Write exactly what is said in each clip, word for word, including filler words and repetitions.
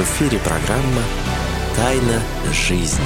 эфире программа «Тайна жизни».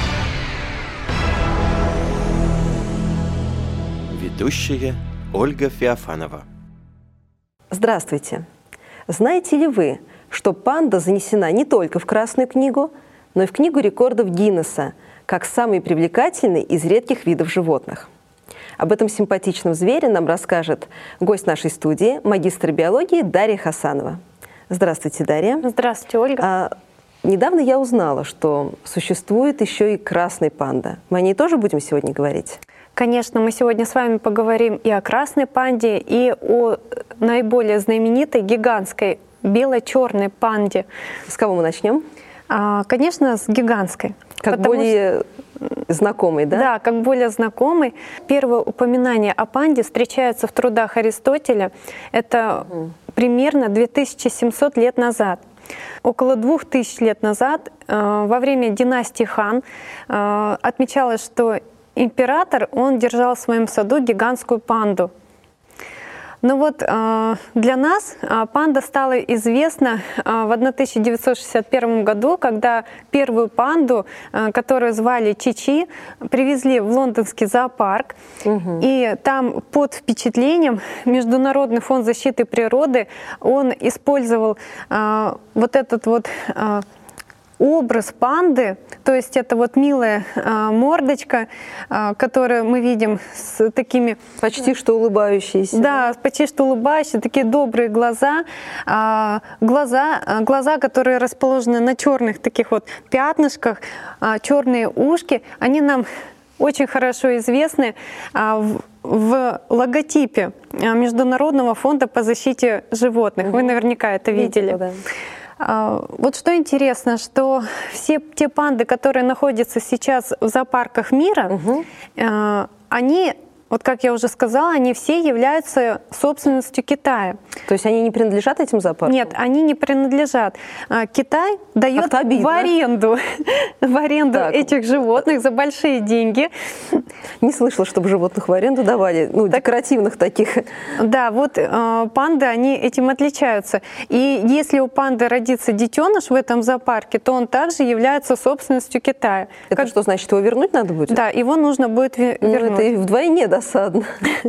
Ведущая Ольга Феофанова. Здравствуйте! Знаете ли вы, что панда занесена не только в Красную книгу, но и в Книгу рекордов Гиннесса, как самый привлекательный из редких видов животных? Об этом симпатичном звере нам расскажет гость нашей студии, магистр биологии Дарья Хасанова. Здравствуйте, Дарья. Здравствуйте, Ольга. А, недавно я узнала, что существует еще и красный панда. Мы о ней тоже будем сегодня говорить? Конечно, мы сегодня с вами поговорим и о красной панде, и о наиболее знаменитой гигантской бело-черной панде. С кого мы начнем? А, конечно, с гигантской. Как более что... знакомый, да? Да, как более знакомый. Первое упоминание о панде встречается в трудах Аристотеля. Это угу. примерно две тысячи семьсот лет назад. Около двух тысяч лет назад, э, во время династии Хан, э, отмечалось, что император, он держал в своем саду гигантскую панду. Но вот э, для нас э, панда стала известна э, в тысяча девятьсот шестьдесят первом году, когда первую панду, э, которую звали Чи-Чи, привезли в лондонский зоопарк. Угу. И там под впечатлением Международный фонд защиты природы, он использовал э, вот этот вот... Э, образ панды, то есть это вот милая а, мордочка, а, которую мы видим с такими... Почти что улыбающиеся. Да, почти что улыбающиеся, такие добрые глаза, а, глаза, глаза, которые расположены на черных таких вот пятнышках, а, черные ушки, они нам очень хорошо известны а, в, в логотипе Международного фонда по защите животных. Угу. Вы наверняка это видели. Видела, да. Вот что интересно, что все те панды, которые находятся сейчас в зоопарках мира, угу. они, вот как я уже сказала, они все являются собственностью Китая. То есть они не принадлежат этим зоопаркам? Нет, они не принадлежат. Китай дает в аренду, в аренду этих животных за большие деньги. Не слышала, чтобы животных в аренду давали, ну, так, декоративных таких. Да, вот э, панды, они этим отличаются. И если у панды родится детеныш в этом зоопарке, то он также является собственностью Китая. Это как... что значит, его вернуть надо будет? Да, его нужно будет вернуть. Ну, это и вдвойне досадно.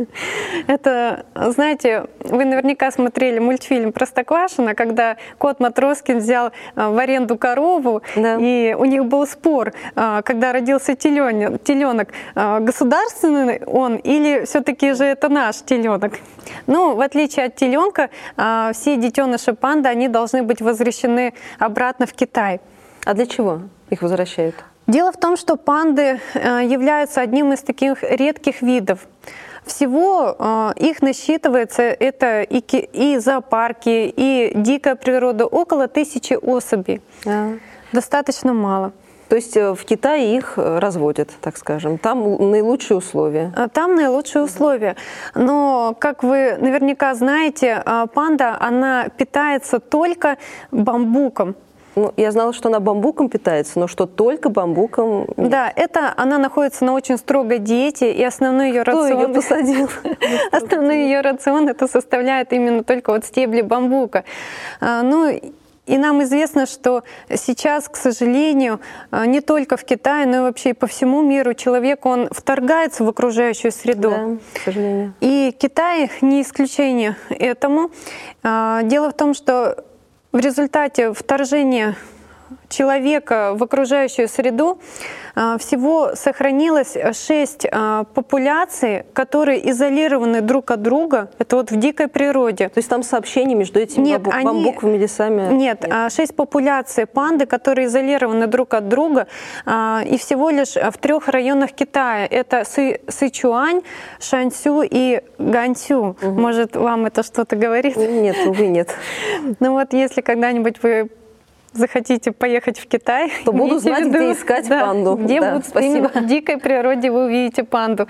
Это, знаете, вы наверняка смотрели мультфильм «Простоквашино», когда кот Матроскин взял в аренду корову, да. И у них был спор, когда родился теленок, теленок государственный он или все-таки же это наш теленок. Ну, в отличие от теленка, все детеныши панды, они должны быть возвращены обратно в Китай. А для чего их возвращают? Дело в том, что панды являются одним из таких редких видов. Всего э, их насчитывается, это и, и зоопарки, и дикая природа, около тысячи особей. А. Достаточно мало. То есть в Китае их разводят, так скажем, там наилучшие условия? Там наилучшие условия. Но, как вы наверняка знаете, панда, она питается только бамбуком. Ну, я знала, что она бамбуком питается, но что только бамбуком... Нет. Да, это она находится на очень строгой диете, и основной ее рацион... Кто ее посадил? Основной ее рацион это составляет именно только вот стебли бамбука. Ну, и нам известно, что сейчас, к сожалению, не только в Китае, но и вообще по всему миру человек, он вторгается в окружающую среду. Да, к сожалению. И Китай не исключение этому. Дело в том, что в результате вторжения человека в окружающую среду всего сохранилось шесть популяций, которые изолированы друг от друга. Это вот в дикой природе. То есть там сообщение между этими нет, бамбуковыми они... лесами? Нет, нет, шесть популяций панды, которые изолированы друг от друга, и всего лишь в трех районах Китая. Это Сы... Сычуань, Шаньсю и Ганьсю. Угу. Может, вам это что-то говорит? Нет, увы, нет. Ну вот, если когда-нибудь вы захотите поехать в Китай, то буду знать, где искать да, панду. Где да, будут именно в дикой природе вы увидите панду.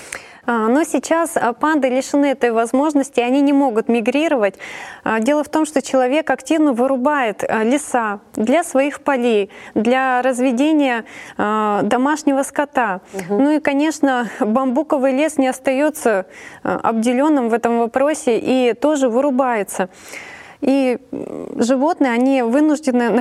Но сейчас панды лишены этой возможности, они не могут мигрировать. Дело в том, что человек активно вырубает леса для своих полей, для разведения домашнего скота. Угу. Ну и, конечно, бамбуковый лес не остается обделенным в этом вопросе и тоже вырубается. И животные, они вынуждены